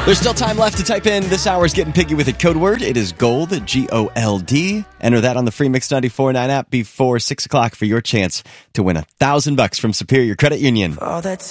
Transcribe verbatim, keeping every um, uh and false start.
There's still time left to type in this hour's Getting Piggy with a code word. It is GOLD, G O L D. Enter that on the free Mix ninety-four point nine app before six o'clock for your chance to win a thousand bucks from Superior Credit Union. All that